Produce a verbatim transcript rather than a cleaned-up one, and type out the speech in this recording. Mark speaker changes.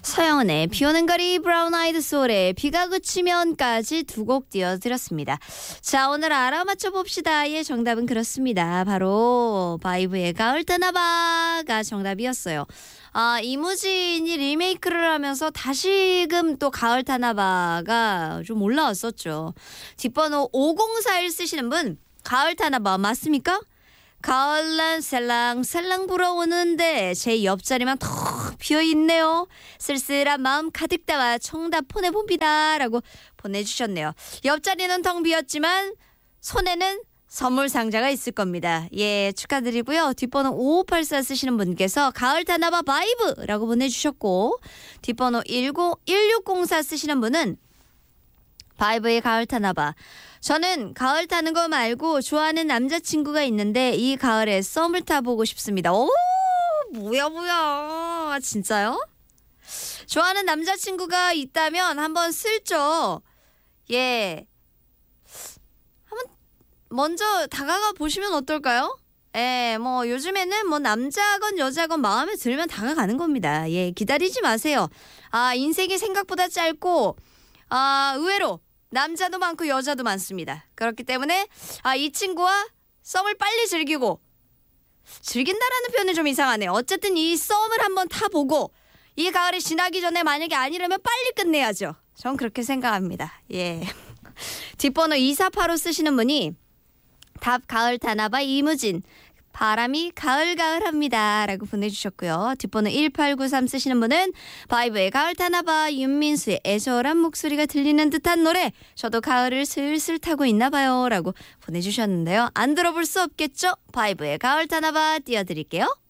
Speaker 1: 서영은의 비오는 거리, 브라운 아이드 소울의 비가 그치면까지 두 곡 띄워드렸습니다. 자, 오늘 알아맞혀 봅시다의 정답은 그렇습니다. 바로 바이브의 가을 떠나봐가 정답이었어요. 아, 이무진이 리메이크를 하면서 다시금 또 가을 타나바가 좀 올라왔었죠. 뒷번호 오공사일 쓰시는 분, 가을 타나바 맞습니까? 가을난 셀랑셀랑 불어오는데 제 옆자리만 턱 비어있네요. 쓸쓸한 마음 가득 담아 정답 보내봅니다 라고 보내주셨네요. 옆자리는 텅 비었지만 손에는 선물 상자가 있을 겁니다. 예, 축하드리고요. 뒷번호 오오팔사 쓰시는 분께서 가을 타나봐 바이브라고 보내주셨고, 뒷번호 일육공사 쓰시는 분은 바이브의 가을 타나봐. 저는 가을 타는 거 말고 좋아하는 남자친구가 있는데 이 가을에 썸을 타보고 싶습니다. 오, 뭐야 뭐야. 진짜요? 좋아하는 남자친구가 있다면 한번 슬쩍 예 한번 먼저 다가가 보시면 어떨까요? 예, 뭐 요즘에는 뭐 남자건 여자건 마음에 들면 다가가는 겁니다. 예, 기다리지 마세요. 아, 인생이 생각보다 짧고 아, 의외로 남자도 많고 여자도 많습니다. 그렇기 때문에 아, 이 친구와 썸을 빨리 즐기고, 즐긴다라는 표현은 좀 이상하네요. 어쨌든 이 썸을 한번 타보고 이 가을이 지나기 전에 만약에 아니라면 빨리 끝내야죠. 전 그렇게 생각합니다. 예. 뒷번호 이사팔오 쓰시는 분이 답 가을 타나봐 이무진. 바람이 가을가을합니다 라고 보내주셨고요. 뒷번호 일팔구삼 쓰시는 분은 바이브의 가을 타나봐 윤민수의 애절한 목소리가 들리는 듯한 노래. 저도 가을을 슬슬 타고 있나 봐요 라고 보내주셨는데요. 안 들어볼 수 없겠죠? 바이브의 가을 타나봐 띄워드릴게요.